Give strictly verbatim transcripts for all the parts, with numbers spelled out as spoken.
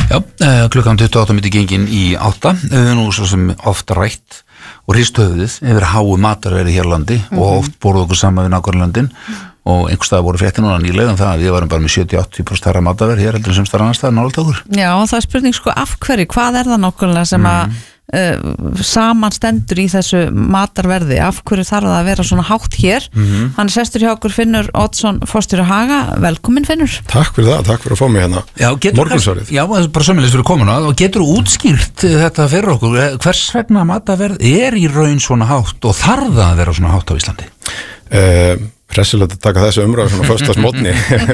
Já, klukkan tuttugu og átta myndi gengin í átta, nú svo sem ofta rætt og hrist höfuðið yfir háu matarverði hér á landi mm-hmm. og oft borðu okkur saman við nágrannlöndin og einhvers staðar voru fréttir núna nýlega um það að við varum bara með sjötíu til áttatíu prósent hærra matarverð hér heldur sem staðar annars staðar nálægt okkur. Já, og það er spurning sko af hverju, hvað er það nákvæmlega sem að mm. uh, samanstendur í þessu matarverði, af hverju þarf það að vera svona hátt hér. Mm-hmm. Hann er sestur hjá okkur Finnur Oddsson, forstjóri Haga, velkomin Finnur. Takk fyrir það, takk fyrir að fá mig hérna. Já, morgunsvarið. Já, bara sömulegis fyrir komuna og getur útskýrt þetta fyrir okkur, hvers vegna matarverð er í raun svona hátt og þarf það að vera svona hátt á Íslandi? Uh, Pressilegt að taka þessu umræðu svona föstudagsmorgni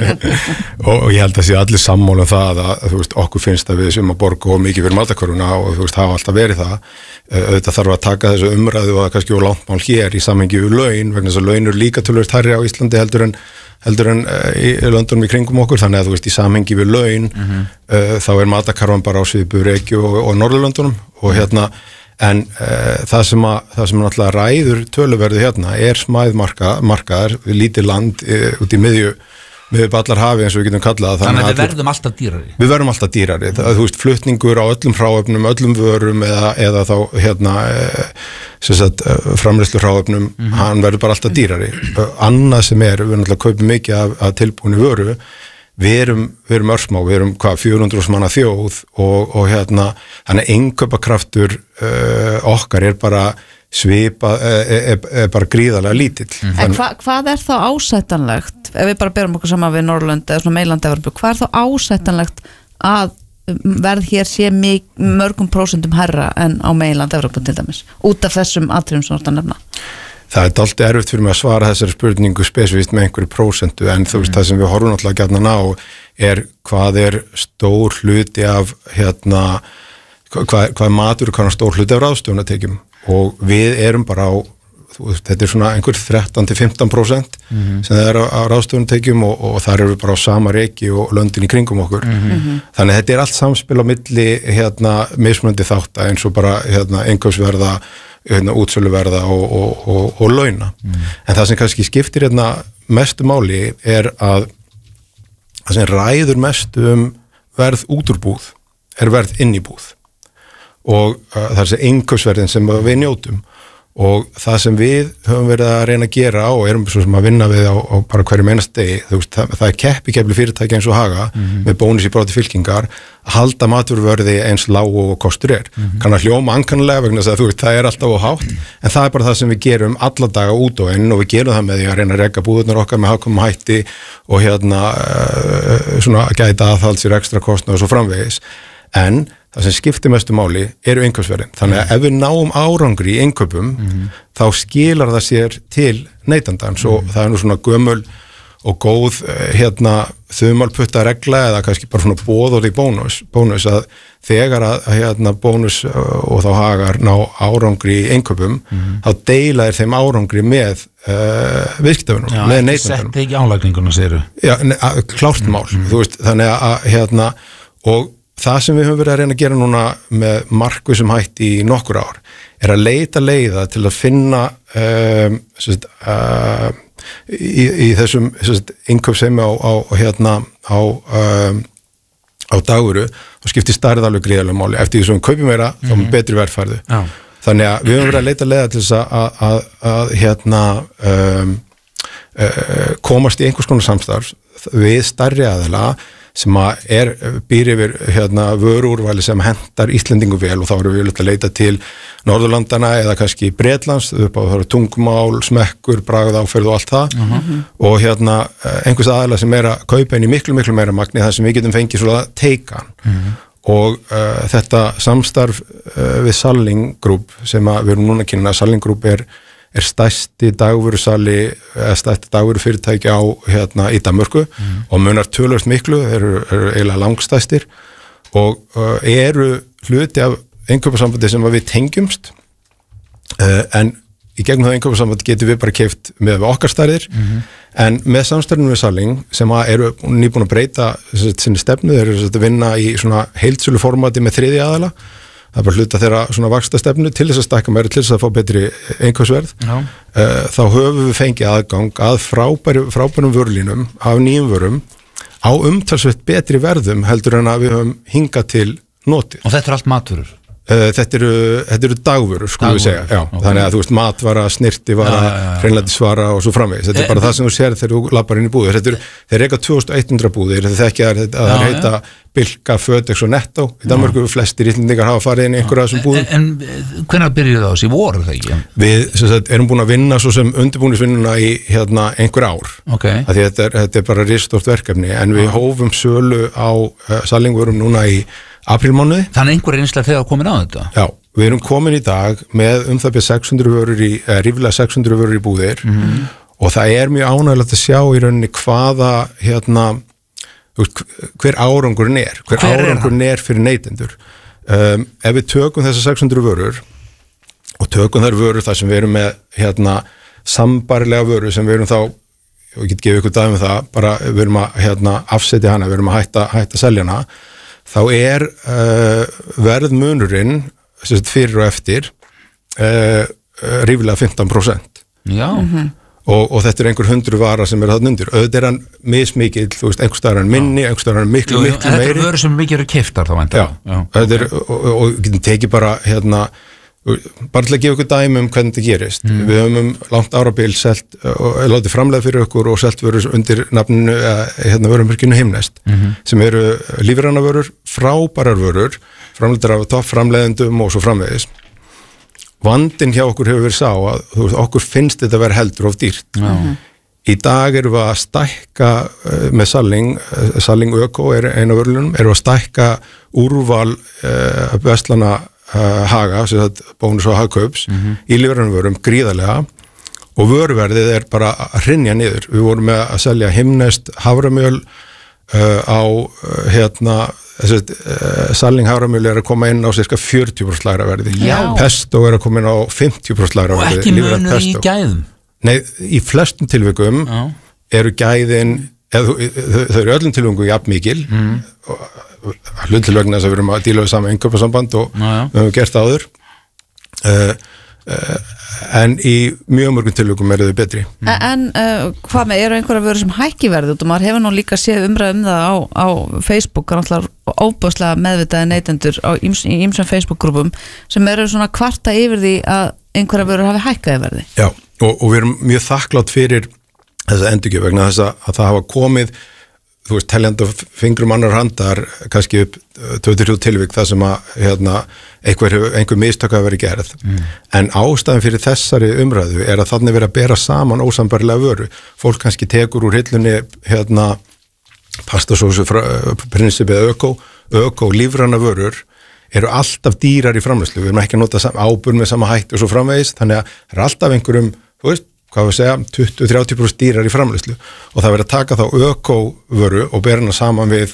og, og ég held að sé allir sammála um það að þú veist, okkur finnst að við sem að borga og mikið fyrir matarkörfuna og þú veist, hafa alltaf verið það. Auðvitað þarf að taka þessu umræðu og kannski úr langt mál hér í samhengi við laun, vegna þess að laun eru líka töluvert hærri á Íslandi heldur en, heldur en uh, í löndunum í kringum okkur, þannig að þú veist, í samhengi við laun mm-hmm. uh, þá er matarkarfan bara á svipuðu rekju og, og Norðurlöndunum og hérna en uh, það sem að það sem náttúrulega ræður töluverðu hérna er smæð marka, markaðar, lítið land uh, út í miðju miðju ballarhafi eins og við getum kallað. Þannig að við verðum alltaf dýrari. Við verðum alltaf dýrari. Mm. Það, þú veist, flutningur á öllum hráefnum, öllum vörum eða, eða þá hérna uh, sem sagt uh, framleiðslu hráefnum, mm. hann verður bara alltaf dýrari. Uh, annað sem er, við náttúrulega kaupum mikið af, af tilbúinni vöru. Við erum, við erum örsmá, við erum hvað, fjögur hundruð manna þjóð og, og hérna, þannig innkaupakraftur uh, okkar er bara svipa, er, er, er bara gríðarlega lítill. Mm. En hva, hvað er þá ásættanlegt, ef við bara berum okkur saman við Norrlönd eða svona meginland-Evrópu, hvað er þá ásættanlegt að verð hér sé mjög, mörgum prósentum hærra en á meginland-Evrópu til dæmis, út af þessum atriðum sem þú ert að nefna? Það er dálítið erfitt fyrir mig að svara þessari spurningu spesifíst með einhverju prósentu en þú veist mm. það sem við horfum náttúrulega gjarnan á er hvað er stór hluti af hérna hvað, hvað er matur og hvað er stór hluti af ráðstöfunartekjum og við erum bara á veist, þetta er svona einhver þrettán til fimmtán prósent mm. sem það er á, á ráðstöfunartekjum og, og þar eru við bara á sama reki og löndin í kringum okkur mm-hmm. þannig að þetta er allt samspil á milli hérna mismunandi þátta eins og bara hérna innkaupsverða hérna útsöluverða og, og, og, og launa. Mm. En það sem kannski skiptir hérna mestu máli er að það sem ræður mestu um verð út úr búð er verð inn í búð og uh, það er þessi innkaupsverðin sem við njótum og það sem við höfum verið að reyna að gera og erum svo sem að vinna við á, á bara hverju meinast degi, þú veist, það, það er keppikefli fyrirtæki eins og Haga mm-hmm. með bónus í bráti fylkingar að halda matvöruverði eins lág og kostur er. Mm-hmm. Kann að hljóma ankanlega vegna þess að þú veist, það er alltaf á hátt en það er bara það sem við gerum alla daga út og inn og við gerum það með því að reyna að reka búðurnar okkar með hagkvæmum hætti og hérna uh, svona gæta aðhalds í ekstra kostnað og svo framvegis en það sem skiptir mestu máli eru innkaupsverðin. Þannig að ef við náum árangri í innkaupum mm-hmm. þá skilar það sér til neytandans mm-hmm. og það er nú svona gömul og góð hérna þumalputta regla eða kannski bara svona boðorð í bónus, bónus að þegar að hérna bónus og þá Hagar ná árangri í innkaupum mm-hmm. þá deila þeir þeim árangri með uh, viðskiptavinum, með neytandanum. Já, ekki sett ekki álagninguna séru. Já, ne, að, klárt mál, mm-hmm. þú veist, þannig að hérna og það sem við höfum verið að reyna að gera núna með markvissum hætti í nokkur ár er að leita leiða til að finna um, sérst, uh, í, í þessum innkaupsheimi á, á, hérna, á, um, á daguru og skiptir stærð alveg gríðarlega máli. Eftir því sem við kaupum meira mm-hmm. þá með betri verðfærðu. Já. Þannig að við höfum verið að leita leiða til þess að, að, að hérna, um, uh, komast í einhvers konar samstarf við stærri aðila sem að er býr yfir hérna vöruúrvali sem hendar Íslendingu vel og þá erum við að leita til Norðurlandana eða kannski Bretlands upp á tungumál, smekkur, bragð, áferð og allt það uh-huh. og hérna einhvers aðalega sem er að kaupa inn í miklu, miklu meira magni þar sem við getum fengið svona teikan uh-huh. og uh, þetta samstarf uh, við Salling Group sem að við erum núna að kynna, Salling Group er er stærsti dagvörusali eða stærsti dagvörufyrirtæki á hérna í Danmörku mm. og munar töluvert miklu, eru, eru eiginlega langstærstir og uh, eru hluti af innkaupasambandi sem við tengjumst uh, en í gegnum það innkaupasambandi getum við bara keypt með okkar stærðir mm-hmm. en með samstarfinu við Salling sem eru nýbúin að breyta sinni stefnu, þeir eru að vinna í svona heildsölu formati með þriðja aðala. Það er bara hluta þeirra svona vaxtastefnu til þess að stækka meira, til þess að fá betri innkaupsverð. Uh, þá höfum við fengið aðgang að frábæru, frábærum vörlínum af nýjum vörum á umtalsvert betri verðum heldur en að við höfum hingað til notið. Og þetta er allt matvörur? Uh, þetta eru, þetta eru dagvörur, skulum við segja, já, okay. Þannig að þú veist matvara, snirtivara, hreinlætisvara og svo framvegis, þetta er bara það sem þú sér þegar þú lappar inn í búðir, þetta eru, þeir reyka tvö þúsund og hundrað búðir, þetta þekkja að það heita Bilka, Fötex og Netto, í Danmörku flestir íslendingar hafa farið inn í einhverja þessum búðum. En, en hvenær byrjuðu það á þessi voru það ekki? Við sem sagt, erum búin að vinna svo sem undirbúningsvinnuna í hérna, einhver ár, okay. Af því þetta er, þetta er bara risastórt verkefni, en við hófum sölu á uh, salingvörum núna í aprílmánuði. Þannig einhver einslega þegar komin á þetta? Já, við erum komin í dag með um það byrja sex hundruð vörur í, eða ríflega sex hundruð vörur í búðir mm. og það er mjög ánægilegt að sjá í rauninni hvaða, hérna, hver árangurinn er, hver, hver árangurinn er, er fyrir neytendur. Um, ef við tökum þessar sex hundruð vörur og tökum þær vörur þar sem við erum með, hérna, sambarilega vörur sem við erum þá, ég get gefið ykkur dæmi um það, bara við erum að, hérna, afsetja hana, við erum að hætta, hætta selja hana, þá er uh, verðmunurinn fyrir og eftir uh, ríflega fimmtán prósent. Já. Mm-hmm. Og, og þetta er einhver hundru vara sem er þarna undir. Auðvitað er hann mismikill, þú veist, einhver staðar hann minni, einhver staðar hann miklu, miklu meiri. Þetta er vörur sem mikið eru keyptar þá væntanlega. Já, Já. Þetta er, og, og, og getum tekið bara, hérna, bara til að gefa ykkur dæmi um hvernig þetta gerist. Mm. Við höfum um langt árabil selt og látið framlega fyrir okkur og selt vörur undir nafninu, hérna vörumyrkinu Himnest, mm-hmm. sem eru lífrænar vörur, frábærar vörur, framleiddar af topp framleiðendum og svo framvegis. Vandinn hjá okkur hefur verið sá að þú veist, okkur finnst þetta að vera heldur of dýrt. Mm-hmm. Í dag erum við að stækka uh, með Salling, uh, Salling Öko er einu af vörlunum, erum við að stækka úrval uh, vestlana Uh, haga, sem þetta bónus og hagkaups mm-hmm. í lífrænum gríðarlega og vöruverðið er bara að hrynja niður. Við vorum með að selja Himnest haframjöl uh, á uh, hérna þessi, uh, Salling haframjöl er að koma inn á cirka fjörutíu prósent lægra verði. Já. Pesto er að koma inn á fimmtíu prósent lægra verði. Og ekki munur í gæðum? Nei, í flestum tilvikum Já. Eru gæðin eða, þau eru öllum tilvikum jafn mikil mm. og hlutilvegna þess að við erum að díla við saman innkauparsamband og já, já. Við höfum gert það áður uh, uh, en í mjög mörgum tilvikum eru þau betri. Mm. En uh, hvað með, eru einhverja vörur sem hækki verð út og maður hefur nú líka séð umræð um það á, á Facebook, náttúrulega óbúðslega meðvitaði neytendur á íms, í ýmsum Facebook-grúpum sem eru svona kvarta yfir því að einhverja vörur hafi hækkaði verði. Já, og, og við erum mjög þakklátt fyrir þessa endurgjöf vegna þess að, að það hafa komið þú veist, teljandi fingrum annar handar kannski upp tvö til þrjú tilvik það sem að hérna, einhver, einhver mistök hafa verið gerð mm. en ástæðan fyrir þessari umræðu er að þannig verið að bera saman ósambarilega vöru. Fólk kannski tekur úr hillunni hérna pastasósu prinsipið öko, öko lífræna vörur eru alltaf dýrar í framleiðslu. Við erum ekki að nota áburð með sama hætti og svo framvegis, þannig að það er alltaf einhverjum, þú veist, hvað við segja, tuttugu til þrjátíu prósent dýrar í framleiðslu og það verður að taka þá ökovöru og bera hana saman við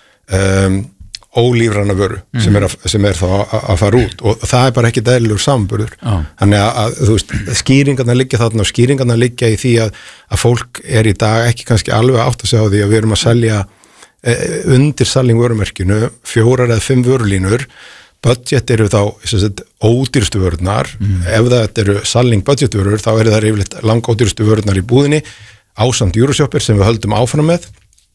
um, ólífræna vöru mm. sem, er að, sem er þá að, að fara út og það er bara ekki dælilegur samanburður. Oh. Þannig að, að þú veist, skýringarna liggja þarna og skýringarna liggja í því að, að fólk er í dag ekki kannski alveg átt að segja á því að við erum að selja eh, undir Salling vörumerkinu fjórar eða fimm vörulínur. Budget eru þá sagt, ódýrstu vörurnar, mm. ef það eru Salling budgetvörur þá eru það yfirleitt langódýrstu vörurnar í búðinni ásamt Euroshopper sem við höldum áfram með.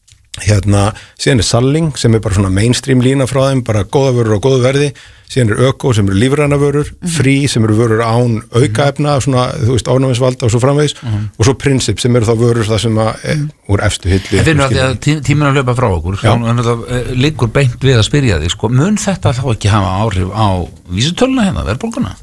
Hérna, síðan er Salling sem er bara svona mainstream lína frá þeim, bara góða vörur og góðu verði, síðan er Öko sem eru lífræna vörur, mm-hmm. Free sem eru vörur án aukaefna, svona, þú veist, ánæmisvalda og svo framvegis, mm-hmm. og svo Princip sem eru þá vörur það sem að, e, úr efstu hilli. En finnur að því að tí, tíminn að hlaupa frá okkur, þannig að það liggur beint við að spyrja þig, sko, mun þetta þá ekki hafa áhrif á vísitöluna hérna, verðbólguna?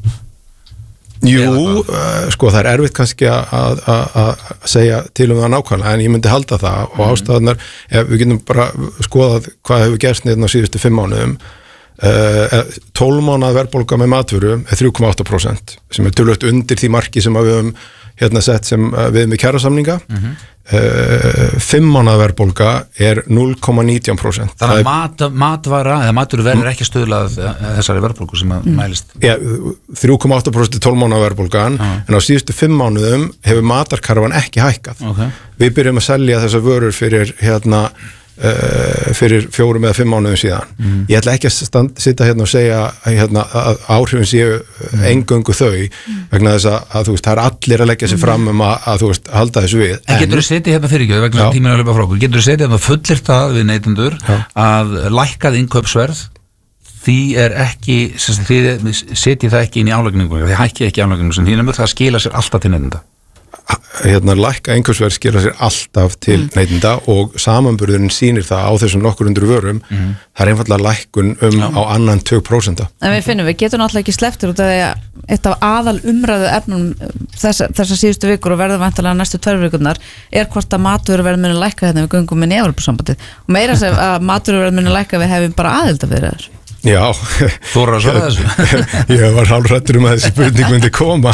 Jú, uh, sko það er erfitt kannski að segja til um það nákvæmlega en ég myndi halda það og mm. ástæðanar, ef við getum bara skoðað hvað hefur gerst niður á síðustu fimm mánuðum uh, tólf mánaða verðbólga með matvöru er þrjú komma átta prósent sem er tölvöld undir því marki sem við höfum hérna sett sem uh, við með kjarasamninga mm-hmm. uh, fimm mánaða verðbólga er núll komma nítján prósent. Þannig að mat, matvara eða matvöru verður ekki stöðlað þessari verðbólgu sem að mm. mælist. Já, þrjú komma átta prósent er tólf mánaða verðbólgan ah. en á síðustu fimm mánuðum hefur matarkarfan ekki hækkað. Okay. Við byrjum að selja þessar vörur fyrir hérna uh, fyrir fjórum eða fimm mánuðum síðan mm. ég ætla ekki að stand, sitja hérna og segja hérna, að áhrifin séu mm. engöngu þau mm. vegna þess að, að þú veist, það er allir að leggja sig fram um að, að þú veist, halda þessu við En, en getur þú setið hérna fyrir ekki, vegna tíminn að löpa frá okkur getur þú setið hérna og fullir það við neytendur já. Að lækkað innkaupsverð því er ekki þið setið það ekki inn í álagningu því hækki ekki álagningu sem því nefnir það skila sér alltaf til neytenda hérna lækka einhversverð skila sér alltaf til mm. neytenda og samanburðurinn sýnir það á þessum nokkur undur vörum mm. það er einfallega lækkun um ja. Á annan tveggja prósent En við finnum, við getum náttúrulega ekki slepptir út af því að eitt af aðal umræðu efnum þessa, þessa síðustu vikur og verða væntanlega næstu tvær vikurnar er hvort að matvöruverð muni lækka hérna við göngum inn í Evrópusambandið og meira sem að matvöruverð muni lækka við hefum bara aðild að vera þér Já, Þóra að svara þessu Ég var hálfrættur um að þessi spurning myndi koma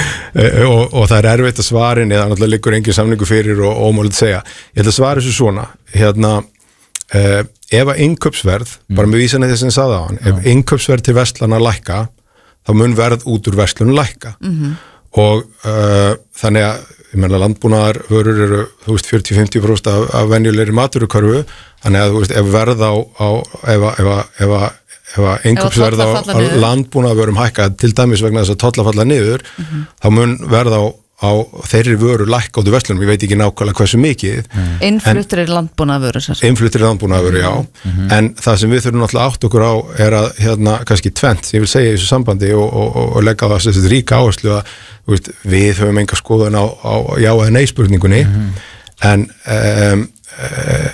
og, og það er erfitt að svarin eða náttúrulega liggur engin samningu fyrir og ómálið segja. Ég ætla að svara þessu svona hérna, eh, ef að innkaupsverð, mm. bara með vísan að þess að ég sagði á hann, ef innkaupsverð til verslana lækka, þá mun verð út úr verslunum lækka mm-hmm. og uh, þannig að ég menna landbúnaðar vörur eru þú veist fjörutíu til fimmtíu prósent af, af venjulegri matvörukörfu þannig að þú veist ef verð á, á ef að ef að ef að ef að innkaupsverð á, á landbúnaðarvörum hækka til dæmis vegna þess að tolla falla niður mm-hmm. þá mun verð á, á þeirri vöru lækka út úr verslunum, ég veit ekki nákvæmlega hversu mikið mm. Innfluttir er landbúnaðarvörur Innfluttir er landbúnaðarvörur, já mm-hmm. en það sem við þurfum náttúrulega átt okkur á er að hérna kannski tvennt, ég vil segja í þessu sambandi og, og, og, og leggja á þessi ríka áherslu að veist, við höfum enga skoðun á, á já eða nei spurningunni mm-hmm. en um, um,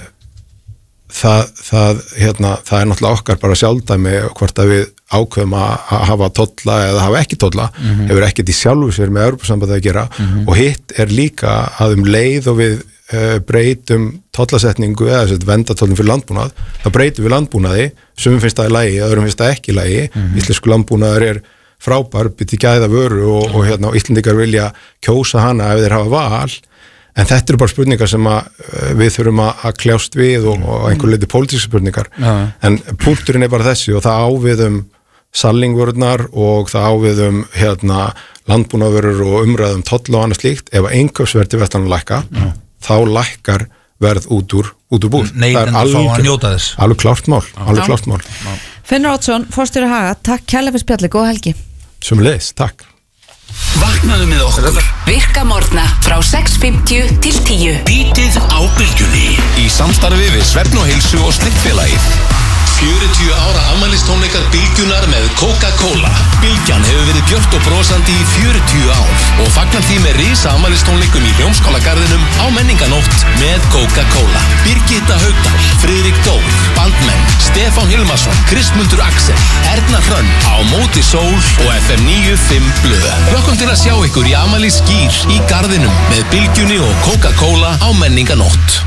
Það, það, hérna, það er náttúrulega okkar bara sjálfdæmi hvort að við ákveðum að hafa tolla eða hafa ekki tolla mm-hmm. hefur ekkert í sjálfu sér með Evrópusambandið að gera mm-hmm. og hitt er líka að um leið og við uh, breytum tollasetningu eða þess að verndartollum fyrir landbúnað þá breytum við landbúnaði, sumum finnst það í lagi öðrum finnst það ekki í lagi mm-hmm. Íslensku landbúnaður er frábær, byrti gæða vöru og, og, hérna, og Íslendingar vilja kjósa hana ef þeir hafa val En þetta eru bara spurningar sem að við þurfum að kljást við og, og einhver leiti pólitíska spurningar. Ja. En punkturinn er bara þessi og það ávið um salingvörurnar og það ávið um hérna, landbúnaðarvörur og umræðum tolla og annað slíkt. Ef að innkaupsverð til verslananna lækka, ja. Þá lækkar verð út úr, út úr búð. Nei, en það fá að njóta þess. Alveg klárt mál, ja. Alveg klárt mál. Ja. Finnur Oddsson, forstjóri Haga, takk kærlega fyrir spjalli, góða helgi. Sömuleiðis, takk. Vaknaðu með okkur Virka morgna frá sex fimmtíu til tíu Bítið á bylgjunni Í samstarfi við Svefn og heilsu og Slikkfélagið fjörutíu ára afmælistónleikar Bylgjunar með Coca-Cola Bylgjan hefur verið björt og brosandi í fjörutíu ár og fagnar því með risa afmælistónleikum í Hljómskálagarðinum á menninganótt með Coca-Cola Birgitta Haugdal, Friðrik Dór, Bandmenn, Stefán Hilmarsson, Kristmundur Axel, Erna Hrönn á Móti Sól og F M níu fimm Blöð. Hlökkum til að sjá ykkur í afmælis skýr í garðinum með Bylgjunni og Coca-Cola á menninganótt.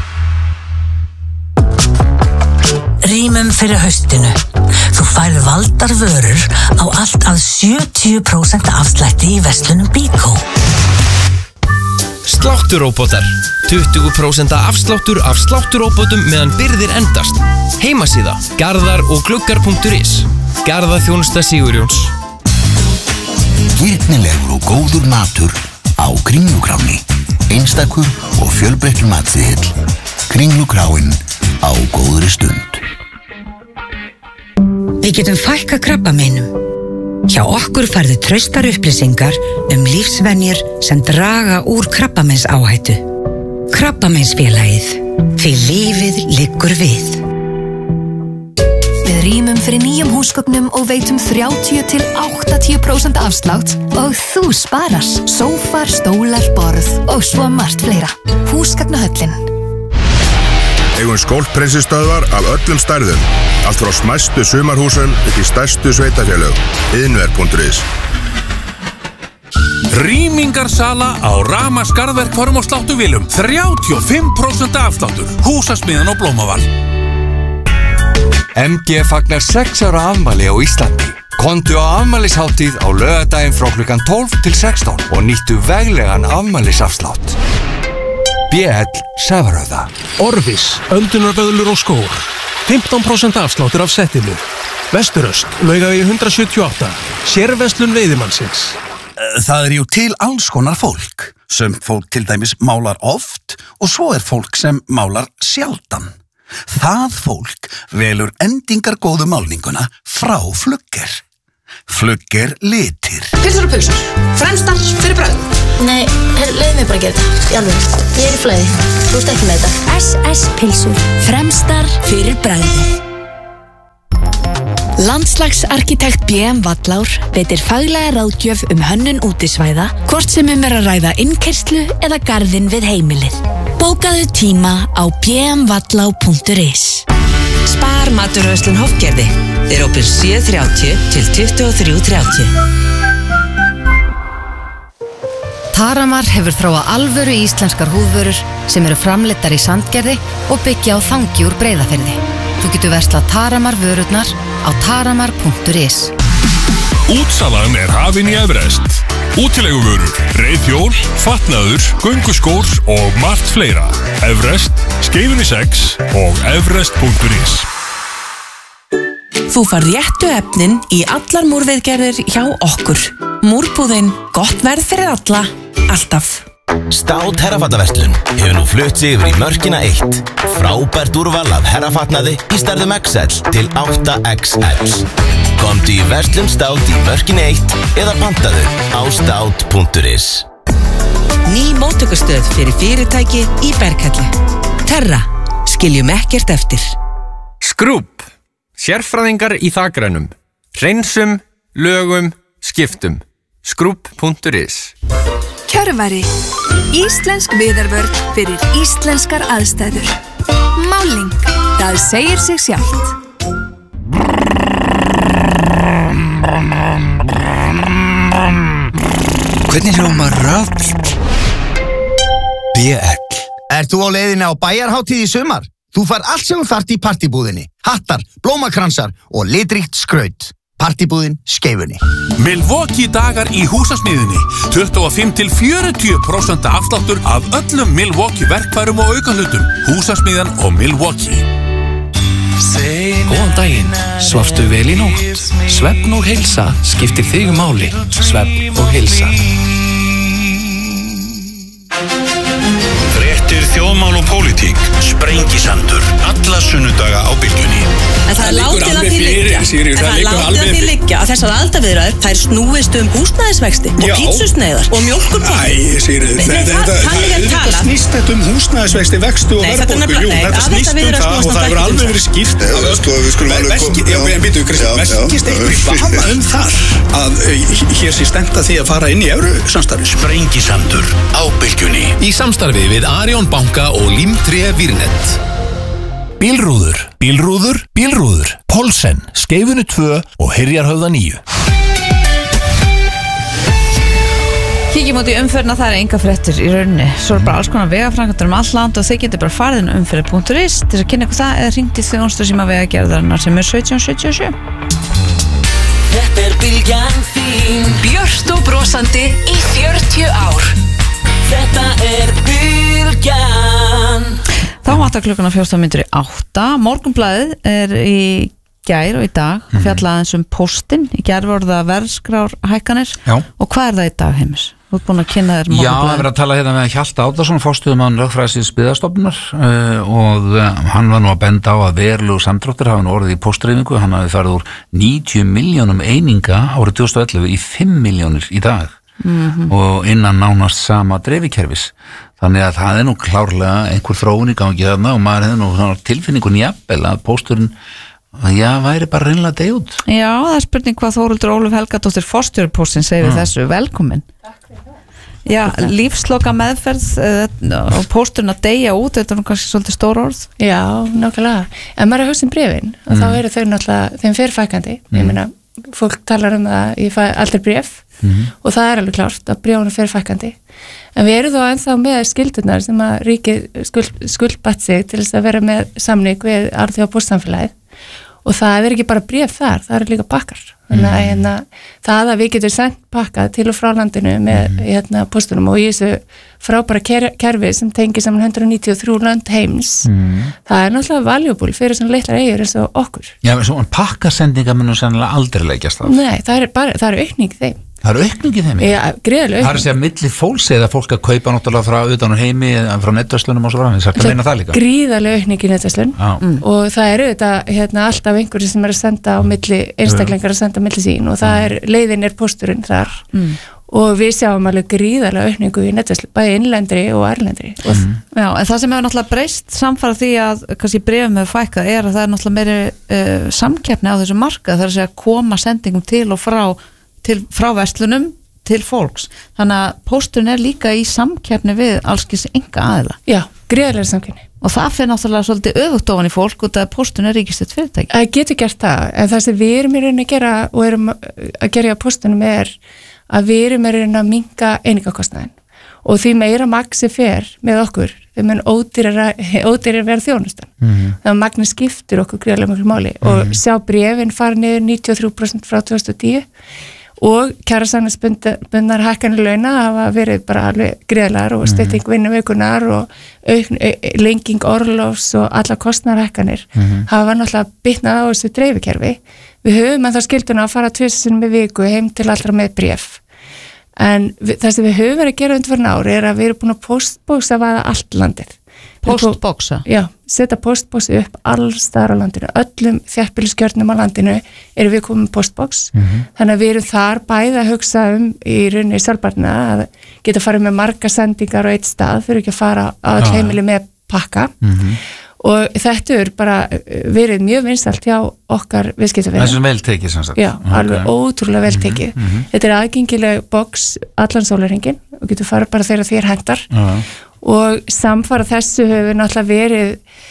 Rýmum fyrir haustinu. Þú færð valdar vörur á allt að sjötíu prósent afslætti í verslunum Bíkó. Slátturóbotar. tuttugu prósent afsláttur af slátturóbotum meðan birgðir endast. Heimasíða garðar og gluggar punktur is. Garðaþjónusta Sigurjóns. Gyrnilegur og góður matur á Kringlukráni. Einstakur og fjölbreyttur matseðill. Kringlukráin á góðri stund. Við getum fækka krabbameinum. Hjá okkur færðu traustar upplýsingar um lífsvenjur sem draga úr krabbameinsáhættu. Krabbameinsfélagið. Því lífið liggur við. Við rýmum fyrir nýjum húsgögnum og veitum þrjátíu til áttatíu prósent afslátt og þú sparar. Sófar, stólar, borð og svo margt fleira. Húsgagnahöllin. Eigum skólpreinsistöðvar af öllum stærðum. Allt frá smæstu sumarhúsum upp í stærstu sveitafélög. Iðnver punktur is. Rýmingarsala á Rama skarðverkfærum og sláttuvélum. þrjátíu og fimm prósent afsláttur. Húsasmiðjan og Blómaval. M G fagnar sex ára afmæli á Íslandi. Komdu á afmælishátíð á laugardaginn frá klukkan tólf til sextán og nýttu veglegan afmælisafslátt. B L Sævarauða. Orvis, öndunarvöðlur og skór. fimmtán prósent afsláttur af settinu. Vesturöst, Laugavegi hundrað sjötíu og átta. Sérverslun veiðimannsins. Það er jú til alls konar fólk. Sumt fólk til dæmis málar oft og svo er fólk sem málar sjaldan. Það fólk velur endingargóðu málninguna frá Flugger. Flugger litir. Pilsur og pulsur, fremstar fyrir bragð. Nei, leið mér bara að gera þetta. Í alveg, ég er í flæði. Þú veist ekki með þetta. S S Pilsur, fremstar fyrir bragðið. Landslagsarkitekt B M Vallár veitir faglega ráðgjöf um hönnun útisvæða, hvort sem um er að ræða innkeyrslu eða garðinn við heimilið. Bókaðu tíma á b m vallá punktur is. Spar maturverslun Hofgerði er opið sjö þrjátíu til tuttugu og þrjú þrjátíu. Taramar hefur þróað alvöru íslenskar húðvörur sem eru framleiddar í Sandgerði og byggja á þangi úr Breiðafirði. Þú getur verslað Taramar vörurnar á taramar punktur is. Útsalan er hafin í Everest. Útileguvörur, reiðhjól, fatnaður, gönguskór og margt fleira. Everest, Skeifunni sex og everest punktur is. Þú fær réttu efnin í allar múrviðgerðir hjá okkur. Múrbúðin, gott verð fyrir alla, alltaf. Stát herrafattaverslun hefur nú flutt sig yfir í Mörkina eitt. Frábært úrval af herrafatnaði í stærðum X L til átta X L. Komdu í verslun Stát í Mörkina eitt eða pantaðu á stát punktur is. Ný móttökustöð fyrir fyrirtæki í Berghellu. Terra, skiljum ekkert eftir. Skrúb, sérfræðingar í þakrænum. Hreinsum, lögum, skiptum. skrúb punktur is. Kjörvari, íslensk viðarvörn fyrir íslenskar aðstæður. Máling, það segir sig sjálft. Hvernig hljómar rafbíll? B L. Ert þú á leiðinni á bæjarhátíð í sumar? Þú fær allt sem þú þarft í partibúðinni. Hattar, blómakransar og litríkt skraut. Partibúðin Skeifunni. Milwaukee dagar í húsasmiðjunni. tuttugu og fimm til fjörutíu prósent afsláttur af öllum Milwaukee verkfærum og aukahlutum. Húsasmiðjan og Milwaukee. Góðan daginn, svafstu vel í nótt? Svefn og heilsa skiptir þig máli. Svefn og heilsa. Fréttir, þjóðmál og pólitík. Sprengisandur. Alla sunnudaga á Bylgjunni. En það er látið að því liggja. En það er látið að því liggja að þessar aldaviðræður þær snúist um húsnæðisvexti og pítsusneiðar og mjólkurpróf. Æ, Sigríður, þetta snýst þetta um húsnæðisvexti, vextu og verðbólgu. Jú, þetta snýst um það og það hefur alveg verið skýrt. Veskist eitthvað vafa um það að hér sé stefnt að því að fara inn í evrusamstarfi. Sprengisandur á Bylgjunni. Í samstarfi við Arion banka og Limtré Virnet. Bílrúður, bílrúður, bílrúður. Polsen, Skeifunni tvö og Hyrjarhöfða níu. Kíkjum út í umferðina, það er enga fréttur í rauninni. Svo er bara alls konar vegaframkvæmdir um all land og þið getur bara farið inn á umferð punktur is til að kynna ykkur það eða hringt í þjónustu síma vegagerðarinnar sem er sautján sjötíu og sjö. Þetta er bylgjan þín. Björt og brosandi í fjörutíu ár. Þetta er bylgjan. Þá vantar klukkuna fjórtán mínútur í átta. Morgunblaðið er í gær og í dag mm -hmm. fjallaði aðeins um póstinn. Í gær voru það verðskrárhækkanir. Já. Og hvað er það í dag, Heimis? Þú ert búin að kynna þér Morgunblaðið. Já, það er verið að tala hérna með Hjalta Árnason, forstöðumann lögfræðisins Byggðastofnunar uh, og uh, hann var nú að benda á að verulegur samdráttur hafi nú orðið í póstdreifingu. Hann hafi farið úr níutíu milljónum eininga árið tvö þúsund og ellefu í fimm milljónir í dag. Mm-hmm. Og innan nánast sama dreifikerfis. Þannig að það er nú klárlega einhver þróun í gangi þarna og maður hefði nú tilfinningun jafnvel að pósturinn já, væri bara reynilega að deyja út. Já, það er spurning hvað Þórhildur Ólöf Helgadóttir forstjóri póstsins segir mm. þessu. Velkomin. Já, lífsloka meðferð uh, og pósturinn að deyja út, þetta er nú kannski svolítið stór orð. Já, nákvæmlega. En maður er að hugsa um bréfin og mm. þá eru þau náttúrulega, þeim fer fækandi. Mm. Ég meina, fólk talar um að ég fæ aldrei bréf mm. og það er alveg klárt að bréfunum fer fækandi. En við erum þó ennþá með skildurnar sem að ríkið skuld, skuldbatt sig til þess að vera með samning við alþjóða póstsamfélagið og það er ekki bara bréf þar, það eru líka pakkar. Þannig að hérna, það að við getum sendt pakka til og frá landinu með mm. hérna, póstunum og í þessu frábæra ker, kerfi sem tengir saman hundrað níutíu og þrjú lönd heims, mm. það er náttúrulega valuable fyrir svona litlar eigur eins og okkur. Já, svona pakkasendinga munum sennilega aldrei leggjast það. Nei, það er bara, það er aukning þeim. Það er aukning í þeim. Já, gríðarlega aukning. Það er að segja milli fólks eða fólk að kaupa náttúrulega frá utan úr heimi, frá netverslunum og svo fram. Það er að meina það líka. Gríðarlega aukning í netverslun mm. og það eru þetta hérna, alltaf einhverju sem er að senda á milli, einstaklingar að senda á milli sín og það er, leiðin er pósturinn þar mm. og við sjáum alveg gríðarlega aukningu í netverslun, bæði innlendri og erlendri. Mm. Já, en það sem hefur náttúrulega breyst samfara því að kannski bréfum hefur fækkað er að það er náttúrulega meiri uh, samkeppni á þessu markað, það er að segja koma sendingum til og frá til, frá verslunum til fólks. Þannig að pósturinn er líka í samkeppni við allskis enga aðila. Já, gríðarlega samkeppni. Og það fyrir náttúrulega svolítið öfugt ofan í fólk og það pósturinn er ríkistött fyrirtæki. Það getur gert það, en það sem við erum í rauninni að gera og erum að gera á póstunum er að við erum í rauninni að minnka einingakostnaðinn og því meira magsi fer með okkur, við mun ódýrar verða þjónustan. Mm-hmm. Þannig að magni skiptir okkur gríðarlega miklu máli mm-hmm. og sjá bréfin fara niður níutíu og þrjú prósent frá tvö þúsund og tíu og kjarasamningsbundnar hækkanir launa hafa verið bara alveg gríðarlegar og stytting vinnuvikunar og aukn, lenging orlofs og alla kostnaðarhækkanir mm-hmm. hafa náttúrulega bitnað á þessu dreifikerfi. Við höfum en það skilduna að fara tvisvar sinnum í viku heim til allra með bréf. En við, það sem við höfum verið að gera undanfarin ár er að við erum búin að postbóksa vaða allt landið. Postbóksa? Já, setja postbóksa upp alls staðar á landinu. Öllum þéttbýliskjörnum á landinu erum við komið postbóks. Mm-hmm. Þannig að við erum þar bæði að hugsa um í rauninni sjálfbarna að geta farið með marga sendingar á eitt stað fyrir ekki að fara á all heimili með pakka. Mm-hmm. Og þetta er bara verið mjög vinsælt hjá okkar viðskiptavinum. Það er vel tekið sem sagt. Já, okay. Alveg ótrúlega vel tekið. Mm-hmm. Þetta er aðgengileg box allan sólarhringinn og getur farið bara þegar þér hentar. Uh-huh. Og samfara þessu hefur náttúrulega verið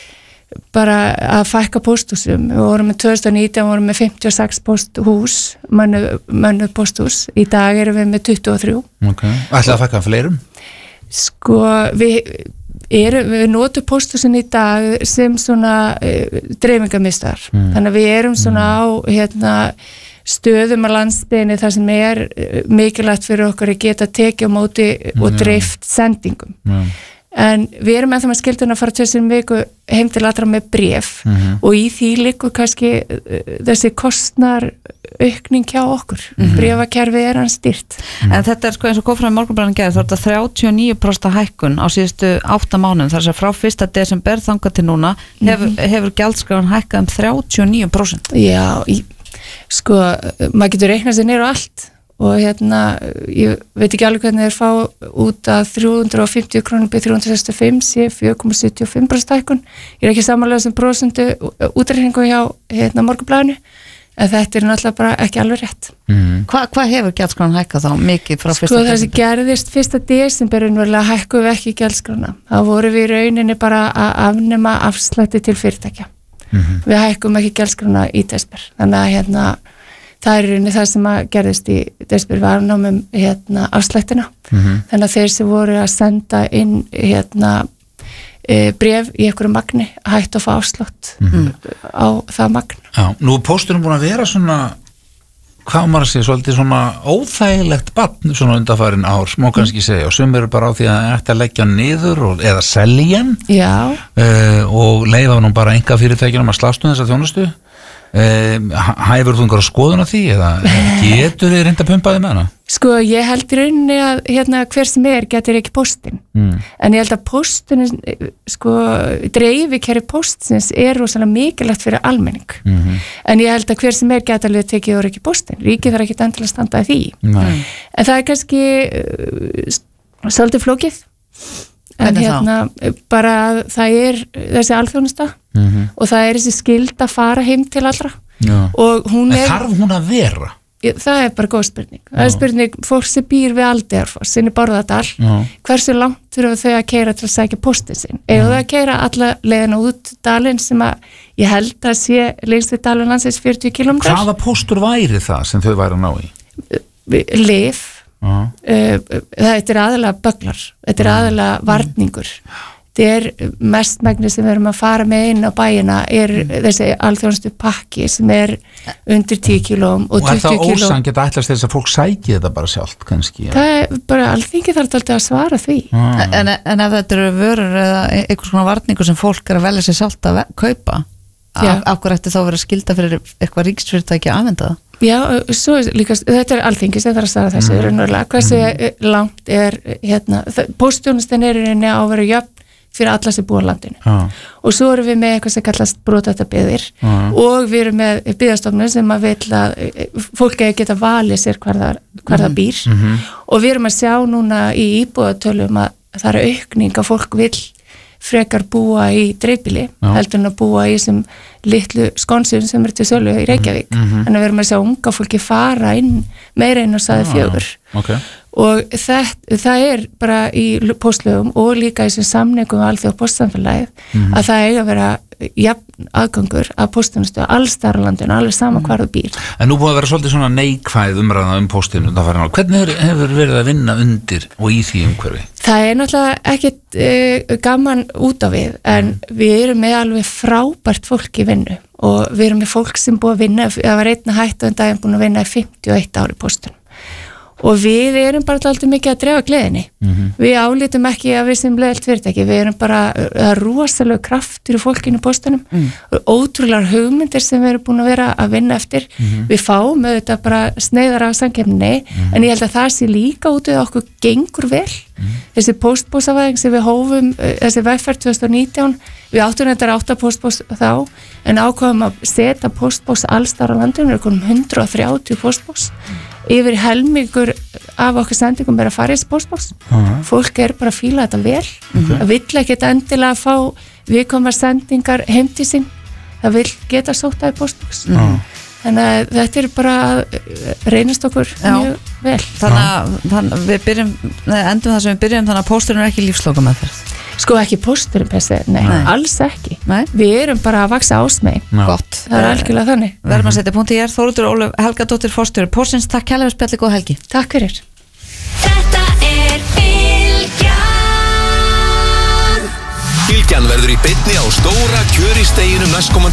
bara að fækka pósthúsum. Við vorum með tvö þúsund og nítján, við vorum með fimmtíu og sex pósthús, mönnuð pósthús. Í dag erum við með tuttugu og þrjú. Ok. Ætlaði að fækka fleirum? Sko, við... Er, við notum pósthúsin í dag sem svona uh, dreifingamiðstöðvar mm. þannig að við erum svona á hérna, stöðum á landsbyggðinni þar sem er uh, mikilvægt fyrir okkur að geta tekið á móti mm. og dreift sendingum mm. en við erum ennþá með skilduna að fara tvisvar í viku heim til allra með bréf mm. og í því liggur kannski uh, þessi kostnar aukning hjá okkur, mm-hmm. bréfakerfi er hann styrt. Mm. En þetta er sko eins og kom fram í Morgunblaðinu gerð, þá er þetta þrjátíu og níu prósent hækkun á síðustu átta mánuðum, þar sem frá fyrsta desember þangað til núna hefur, mm-hmm. hefur gjaldskráin hækkað um þrjátíu og níu prósent. Já, í, sko maður getur reiknað sér niður á allt og hérna, ég veit ekki alveg hvernig þeir fá út að þrjú hundruð og fimmtíu krónur byrð þrjú hundruð sextíu og fimm sé fjögur komma sjötíu og fimm prósent hækkun. Ég er ekki samanlega sem prósentu útreikningu hjá hérna Morgunblaðinu. En þetta er náttúrulega bara ekki alveg rétt. Mm. Hvað hva hefur gjaldskrána hækkað þá mikið frá fyrsta desember? Sko það sem gerðist fyrsta desember unverulega hækkuð við ekki gjaldskrána. Þá voru við í rauninni bara að afnema afslætti til fyrirtækja. Mm-hmm. Við hækkum ekki gjaldskrána í desember. Þannig að hérna, það er í rauninni það sem að gerðist í desember við afnámum hérna, afslættina. Mm-hmm. Þannig að þeir sem voru að senda inn hérna, bréf í einhverju magni hægt að fá afslátt mm-hmm. á það magn. Já, nú er pósturinn búin að vera svona, hvað maður að segja, svolítið svona óþægilegt barn svona undanfarin ár, má kannski segja, og sum eru bara á því að ætti að leggja niður og, eða selja uh, og leifa nú bara enga fyrirtækjunum að slást um þessa þjónustu. Um, hæfur þú einhverja skoðun á því eða getur þið reynda að pumpa þið með hana? Sko ég held í rauninni að hérna, hver sem er getur ekki póstinn mm. en ég held að póstunni sko dreifikerfi póstsins er rosalega mikilvægt fyrir almenning mm-hmm. en ég held að hver sem er getur alveg tekið og ekki póstinn, ríkið þarf ekki endilega að standa í því mm. en það er kannski uh, svolítið flókið en hérna bara það er þessi alþjónusta mm-hmm. og það er þessi skyld að fara heim til allra Já. Og hún er en þarf hún að vera? Það er bara góð spurning Já. Það er spurning, fólk sem býr við Aldearfoss inn í Bárðardal, hversu langt þurfa þau að keyra til að sækja póstinn sinn eða þau að keyra alla leiðina út dalinn sem að ég held að sé lengst við dalinn landsins fjörutíu kílómetrar. Hvaða póstur væri það sem þau væri að ná í? Lyf Uh, þetta er aðalega bögglar, þetta er aðalega varningur, þetta er mestmægni sem við erum að fara með inn á bæina er mm. þessi alþjónustu pakki sem er undir tíu kílóm og tuttugu kílóm. Og er það ósangett að ætlast þess að fólk sæki þetta bara sjálft kannski? Það er bara, alþingi þarf alltaf að svara því. Ah. En, en ef þetta eru vörur eða einhvers konar varningur sem fólk er að velja sér sjálft að kaupa, af, af hverju ætti þá að vera skylda fyrir eitthvað ríkisfyrirtæki að afhenda það? Já, svo er líka, þetta er alþingi sem þarf að svara þessu, mm. raunverulega, hversu mm. langt er, hérna, póstþjónustan er í rauninni á að vera jöfn fyrir alla sem búa á landinu. Ah. Og svo erum við með eitthvað sem kallast brotaðabyggðir ah. og við erum með byggðastofnun sem að vil að fólk eigi geta valið sér hvar það, hvar mm. það býr mm-hmm. og við erum að sjá núna í íbúðatölum að það er aukning að fólk vil frekar búa í dreifbýli heldur en að búa í þessum litlu skonsum sem eru til sölu í Reykjavík mm-hmm. en við erum að sjá unga fólki fara inn meira inn á staði fjögur okay. og það, það er bara í póstlögum og líka í þessum samningum við alþjóð póstsamfélagið mm-hmm. að það eiga að vera jafn aðgangur að póstþjónustu alls staðar á landinu, alveg sama hvar þú býr. En nú búið að vera svolítið svona neikvæð umræða um póstinu, hvernig hefur, hefur verið að vinna undir og í því umhverfi? Það er náttúrulega ekkit uh, gaman út á við, en við erum með alveg frábært fólk í vinnu og við erum með fólk sem búið að vinna, það var einn að hætta en daginn búin að vinna í fimmtíu og eitt ári póstunum. Og við erum bara alltaf mikið að drefa gleðinni. Mm-hmm. Við álítum ekki að við sem leðilt fyrirtæki, við erum bara að rosalega kraftur í fólkinu í póstunum mm. og ótrúlegar hugmyndir sem við erum búin að vera að vinna eftir. Mm-hmm. Við fáum auðvitað bara sneiðar af samkeppninni, mm-hmm. en ég held að það sé líka út við okkur gengur vel. Mm-hmm. Þessi póstbósavæðing sem við hófum, þessi vegferð tvö þúsund og nítján, við áttum þetta átta póstbós þá, en ákváðum að setja póstbós alls þar á landinu, við erum hundrað og þrjátíu póstbós. Yfir helmingur af okkar sendingum er að fara í þessi póstbóks uh-huh. fólk er bara að fíla þetta vel okay. það vill ekki endilega að fá viðkomar sendingar heim til sín það vill geta sótt það í póstbóks uh-huh. þannig að þetta er bara reynast okkur Já. Mjög vel þannig að, þannig að við byrjum endum það sem við byrjum, þannig að pósturinn er ekki lífsloka með þess sko ekki pósturinn pessi, nei, nei, alls ekki nei. Við erum bara að vaksa ásmegin gott, það er algjörlega þannig við erum að setja punkt í hér, Þórhildur Ólöf Helgadóttir forstjóri Póstsins, takk kærlega fyrir spjallið, góð helgi. Takk fyrir. Þetta er Bylgjan Bylgjan verður í beinni á stóra kjöristeginum næstkomandi